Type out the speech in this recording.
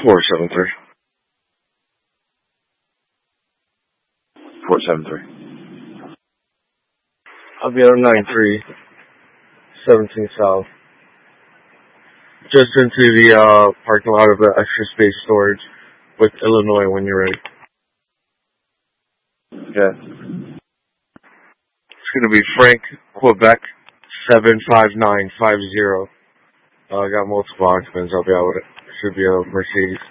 473. 473. I'll be on 93, 17 South. Just into the parking lot of the Extra Space Storage with Illinois when you're ready. Okay. It's going to be Frank, Quebec, 75950. I got multiple occupants. I'll be out with it. Should be a Mercedes.